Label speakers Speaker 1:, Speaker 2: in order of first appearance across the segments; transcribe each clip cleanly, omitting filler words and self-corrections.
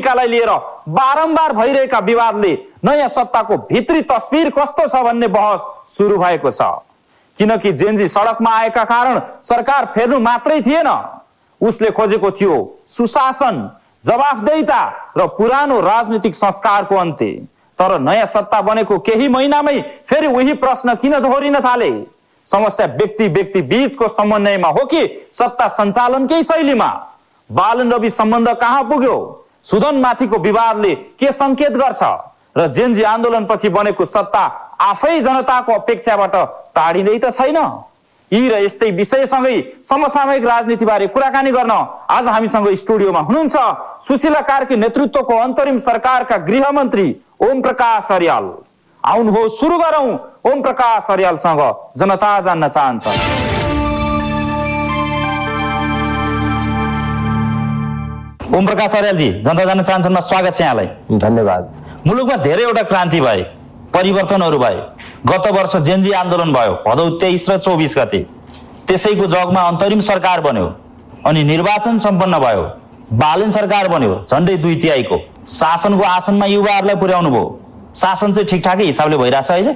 Speaker 1: भूमिकालाई लिएर बारम्बार भइरहेका विवादले नयाँ सत्ताको भित्री तस्बिर कस्तो छ भन्ने बहस सुरु भएको छ। किनकि जेनजी सडकमा आएका कारण सरकार फेर्नु मात्रै थिएन, उसले खोजेको थियो सुशासन, जवाफदेहिता र पुरानो राजनीतिक संस्कारको अन्त्य। तर नयाँ सत्ता बनेको केही महिनामै फेरि उही प्रश्न किन दोहोरिन थाले? समस्या व्यक्ति बीचको समन्वयमा हो कि सत्ता सञ्चालनकै शैलीमा? बालन रवि सम्बन्ध कहाँ पुग्यो? सुदनमाथिको विवादले के संकेत गर्छ? र जेनजी आन्दोलनपछि बनेको सत्ता आफै जनताको अपेक्षाबाट टाढिँदै त छैन? यी र यस्तै विषयसँगै समसामयिक राजनीतिबारे कुराकानी गर्न आज हामीसँग स्टुडियोमा हुनुहुन्छ सुशीला कार्की नेतृत्वको अन्तरिम सरकारका गृहमन्त्री ओम प्रकाश अर्याल। आउनुहोस् सुरु गरौं ओम प्रकाश अर्यालसँग जनता जान्न चाहन्छ। ओम प्रकाश अर्यालजी, जनता जान्न चाहन्छमा स्वागत छ यहाँलाई।
Speaker 2: धन्यवाद।
Speaker 1: मुलुकमा धेरैवटा क्रान्ति भए, परिवर्तनहरू भए। गत वर्ष जेनजी आन्दोलन भयो भदौ 23 र 24 गते। त्यसैको जगमा अन्तरिम सरकार बन्यो अनि निर्वाचन सम्पन्न भयो। बालन सरकार बन्यो झन्डै 2/3 को। शासनको आसनमा युवाहरूलाई पुर्याउनु भयो। शासन चाहिँ ठिकठाकै हिसाबले भइरहेछ अहिले?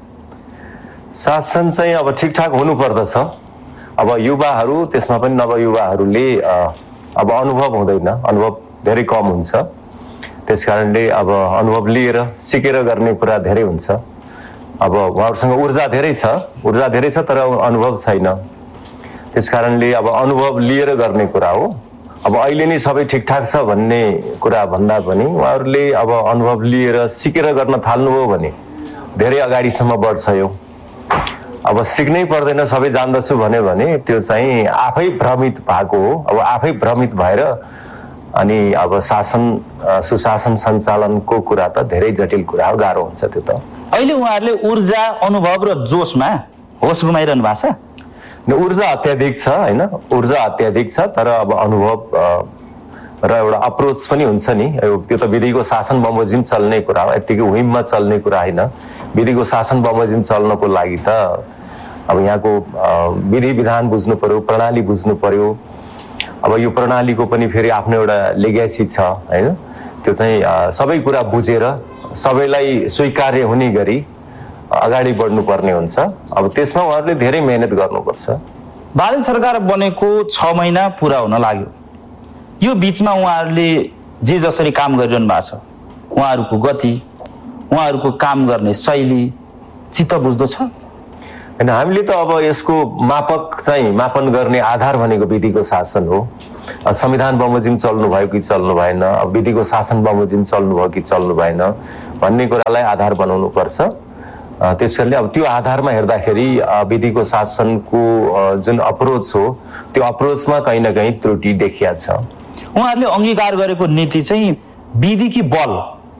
Speaker 2: शासन चाहिँ अब ठिकठाक हुनु पर्दछ। अब युवाहरू, त्यसमा पनि नवयुवाहरूले अब अनुभव हुँदैन, अनुभव धेरै कम हुन्छ। त्यसकारणले अब अनुभव लिएर सिकेर गर्ने कुरा धेरै हुन्छ। अब उहाँहरूसँग ऊर्जा धेरै छ तर अनुभव छैन। त्यसकारणले अब अनुभव लिएर गर्ने कुरा हो। अब अहिले नै सबै ठिकठाक छ भन्ने कुरा भन्दा पनि उहाँहरूले अब अनुभव लिएर सिकेर गर्न थाल्नुभयो भने धेरै अगाडिसम्म बढ्छ यो। अब सिक्नै पर्दैन, सबै जान्दछु भन्यो भने त्यो चाहिँ आफै भ्रमित भएको हो। अब आफै भ्रमित भएर अनि अब सुशासन सञ्चालनको कुरा त धेरै जटिल कुरा हो, गाह्रो हुन्छ त्यो त।
Speaker 1: अहिले उहाँहरूले ऊर्जा, अनुभव र जोशमा होस गुमाइरहनु भएको छ?
Speaker 2: ऊर्जा अत्याधिक छ होइन, ऊर्जा अत्याधिक छ, तर अब अनुभव र एउटा अप्रोच पनि हुन्छ नि। त्यो त विधिको शासन बमोजिम चल्ने कुरा हो, यत्तिकै हुइममा चल्ने कुरा होइन। विधिको शासन बमोजिम चल्नको लागि त अब यहाँको विधि विधान बुझ्नु पर्यो, प्रणाली बुझ्नु पर्यो। अब यो प्रणालीको पनि फेरि आफ्नो एउटा लेगेसी छ होइन। त्यो चाहिँ सबै कुरा बुझेर सबैलाई स्वीकार्य हुने गरी अगाडि बढ्नु पर्ने हुन्छ। अब त्यसमा उहाँहरूले धेरै मेहनत गर्नुपर्छ।
Speaker 1: बालन सरकार बनेको 6 महिना पुरा हुन लाग्यो। यो बीचमा उहाँहरूले जे जसरी काम गरिरहनु भएको छ, उहाँहरूको गति, उहाँहरूको काम गर्ने शैली चित्त बुझ्दो छ?
Speaker 2: होइन, हामीले त अब यसको मापन गर्ने आधार भनेको विधिको शासन हो। संविधान बमोजिम चल्नु भयो कि चल्नु भएन, अब विधिको शासन बमोजिम चल्नु भयो कि चल्नु भएन भन्ने कुरालाई आधार बनाउनु पर्छ। त्यसकारणले अब त्यो आधारमा हेर्दाखेरि विधिको शासनको जुन अप्रोच हो त्यो अप्रोचमा कहीँ न कहीँ त्रुटि देखिया छ।
Speaker 1: उहाँहरूले अंगीकार गरेको नीति चाहिँ विधि कि बल?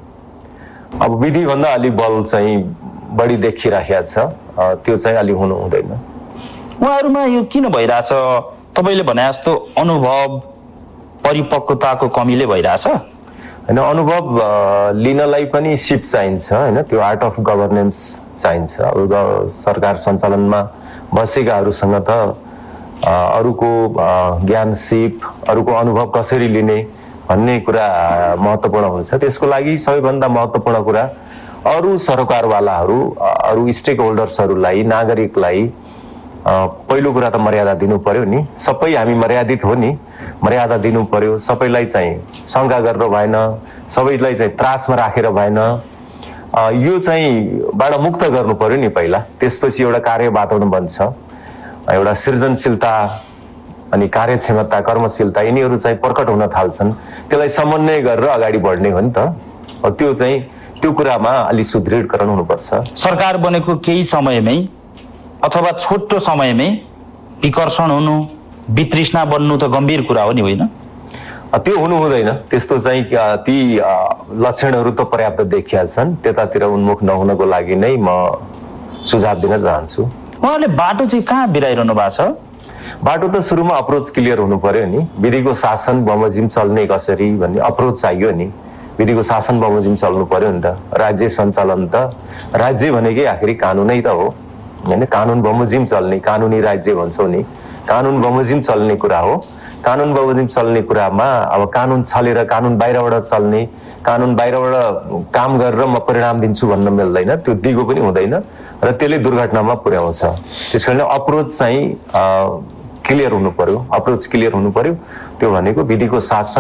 Speaker 2: अब विधि भन्दा अलि बल चाहिँ बढी देखिराखेको छ, त्यो चाहिँ अलि हुनु हुँदैन।
Speaker 1: उहाँहरूमा यो किन भइरहेछ? तपाईँले भने जस्तो अनुभव, परिपक्वताको कमीले भइरहेछ?
Speaker 2: होइन, अनुभव लिनलाई पनि सिप चाहिन्छ होइन, त्यो आर्ट अफ गभर्नेन्स चाहिन्छ। अब सरकार सञ्चालनमा बसेकाहरूसँग त अरूको ज्ञान सिप, अरूको अनुभव कसरी लिने भन्ने कुरा महत्त्वपूर्ण हुन्छ। त्यसको लागि सबैभन्दा महत्त्वपूर्ण कुरा अरू सरकारवालाहरू, अरू स्टेक होल्डर्सहरूलाई, नागरिकलाई पहिलो कुरा त मर्यादा दिनु पर्यो नि। सबै हामी मर्यादित हो नि, मर्यादा दिनु पर्यो। सबैलाई चाहिँ शङ्का गर्नु भएन, सबैलाई चाहिँ त्रासमा राखेर भएन। यो चाहिँ बाट मुक्त गर्नु पर्यो नि पहिला। त्यसपछि एउटा कार्य वातावरण बन्छ, एउटा सृजनशीलता अनि कार्यक्षमता, कर्मशीलता यिनीहरू चाहिँ प्रकट हुन थाल्छन्। त्यसलाई समन्वय गरेर अगाडि बढ्ने हो नि त। त्यो चाहिँ त्यो कुरामा अलि सुदृढीकरण हुनुपर्छ।
Speaker 1: सरकार बनेको केही समयमै अथवा छोटो समयमै विकर्षण हुनु, वितृष्णा बन्नु त गम्भीर कुरा हो नि, होइन?
Speaker 2: त्यो हुनु हुँदैन। त्यस्तो चाहिँ ती लक्षणहरू त पर्याप्त देखिया छन्। त्यतातिर उन्मुख नहुनको लागि नै म सुझाव दिन चाहन्छु।
Speaker 1: उहाँले बाटो चाहिँ कहाँ बिराइरहनु भएको छ?
Speaker 2: बाटो त सुरुमा अप्रोच क्लियर हुनु पर्यो नि। विधिको शासन बमोजिम चल्ने कसरी भन्ने अप्रोच चाहियो नि। विधिको शासन बमोजिम चल्नु पर्यो नि त। राज्य सञ्चालन त, राज्य भनेकै आखिरी कानुनै त हो होइन। कानुन बमोजिम चल्ने, कानुनी राज्य भन्छौँ नि, कानुन बमोजिम चल्ने कुरा हो। कानुन बमोजिम चल्ने कुरामा अब कानुन छलेर कानुन बाहिरबाट चल्ने, कानुन बाहिरबाट काम गरेर म परिणाम दिन्छु भन्न मिल्दैन, त्यो दिगो पनि हुँदैन र त्यसले दुर्घटनामा पुर्याउँछ। त्यसकारणले अप्रोच चाहिँ क्लियर हुनु पर्यो, अप्रोच क्लियर हुनु पर्यो। त्यो भनेको विधिको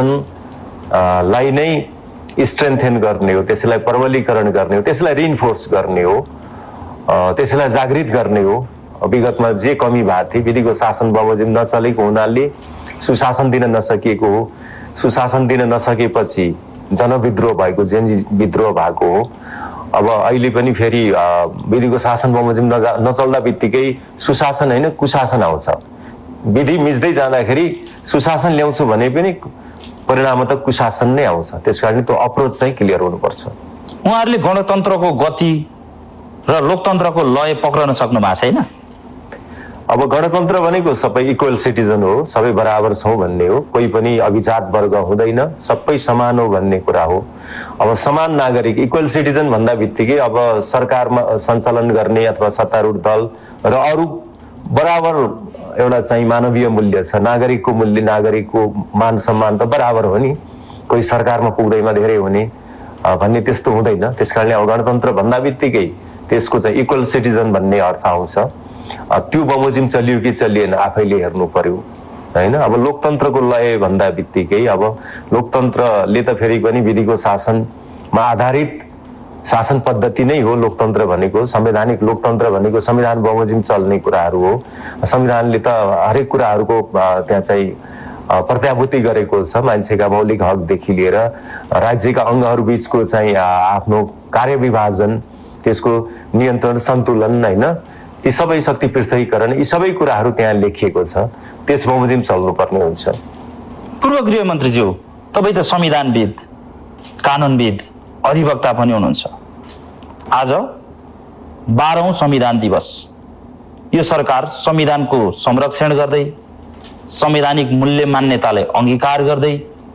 Speaker 2: शासनलाई नै स्ट्रेन्थेन गर्ने हो, त्यसलाई प्रबलीकरण गर्ने हो, त्यसलाई रिइन्फोर्स गर्ने हो, त्यसलाई जागृत गर्ने हो। विगतमा जे कमी भएको थियो, विधिको शासन बमोजिम नचलेको हुनाले सुशासन दिन नसकिएको हो, सुशासन दिन नसकेपछि जनविद्रोह भएको, जेनजी विद्रोह भएको हो। अब अहिले पनि फेरि विधिको शासन बमोजिम नचल्दा बित्तिकै सुशासन होइन कुशासन आउँछ। विधि मिच्दै जाँदाखेरि सुशासन ल्याउँछु भने पनि परिणाम त कुशासन नै आउँछ। त्यसकारण त्यो अप्रोच चाहिँ क्लियर हुनुपर्छ।
Speaker 1: उहाँहरूले गणतन्त्रको गति र लोकतन्त्रको लय पक्रन सक्नु भएको छैन।
Speaker 2: अब गणतन्त्र भनेको सबै इक्वल सिटिजन हो, सबै बराबर छौँ भन्ने हो, कोही पनि अभिजात वर्ग हुँदैन, सबै समान हो भन्ने कुरा हो। अब समान नागरिक इक्वल सिटिजन भन्दा बित्तिकै अब सरकारमा सञ्चालन गर्ने अथवा सत्तारूढ दल र अरू बराबर एउटा चाहिँ मानवीय मूल्य छ, नागरिकको मूल्य, नागरिकको मान सम्मान त बराबर हो नि, कोही सरकारमा पुग्दैमा धेरै हुने भन्ने त्यस्तो हुँदैन। त्यसकारणले अब गणतन्त्र भन्दा बित्तिकै त्यसको चाहिँ इक्वल सिटिजन भन्ने अर्थ आउँछ। त्यो बमोजिम चलियो कि चलिएन आफैले हेर्नु पर्यो होइन। अब लोकतन्त्रको लय भन्दा बित्तिकै अब लोकतन्त्रले त फेरि पनि विधिको शासनमा आधारित शासन पद्धति नै हो। लोकतन्त्र भनेको, संवैधानिक लोकतन्त्र भनेको संविधान बमोजिम चल्ने कुराहरू हो। संविधानले त हरेक कुराहरूको त्यहाँ चाहिँ प्रत्याभूति गरेको छ, मान्छेका मौलिक हकदेखि लिएर राज्यका अङ्गहरू बिचको चाहिँ आफ्नो कार्यविभाजन, त्यसको नियन्त्रण सन्तुलन होइन, ती सबै शक्ति पृथकीकरण, यी सबै कुराहरू त्यहाँ लेखिएको छ। त्यस बमोजिम चल्नुपर्ने हुन्छ।
Speaker 1: पूर्व गृहमन्त्रीज्यू, तपाईँ त संविधानविद, कानुनविद, अधिवक्ता पनि हुनुहुन्छ। आज 12औं संविधान दिवस, यो सरकार संविधानको संरक्षण गर्दै, संवैधानिक मूल्य मान्यतालाई अंगीकार गर्दै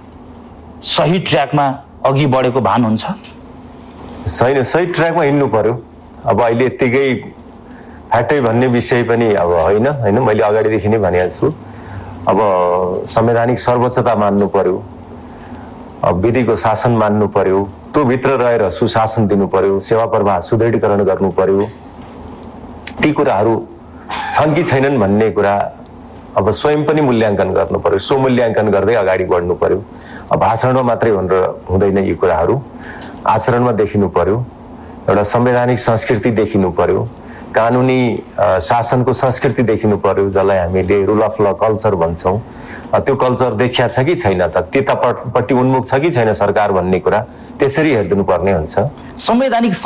Speaker 1: सही ट्र्याकमा अघि बढेको भान हुन्छ?
Speaker 2: छैन, सही ट्र्याकमा हिँड्नु पर्यो। अब अहिले यत्तिकै फ्याक्टै भन्ने विषय पनि अब होइन, मैले अगाडिदेखि नै भनेको छु। अब संवैधानिक सर्वोच्चता मान्नु पर्यो, अब विधिको शासन मान्नु पर्यो, त्यो भित्र रहेर सुशासन दिनु पर्यो, सेवा प्रवाह सुदृढीकरण गर्नु पर्यो। ती कुराहरू छन् कि छैनन् भन्ने कुरा अब स्वयं पनि मूल्याङ्कन गर्नु पर्यो, सो मूल्याङ्कन गर्दै अगाडि बढ्नु पर्यो। अब भाषणमा मात्रै हुँदैन, यी कुराहरू आचरणमा देखिनु पर्यो। एउटा संवैधानिक संस्कृति देखिनु पर्यो, कानुनी शासनको संस्कृति देखिनु पर्यो, जसलाई हामीले रुल अफ ल कल्चर भन्छौँ। त्यो कल्चर देखिया छ कि छैन त, त्यतापट्टि उन्मुख छ कि छैन सरकार भन्ने कुरा त्यसरी हेरिदिनु पर्ने हुन्छ।
Speaker 1: संवैधानिक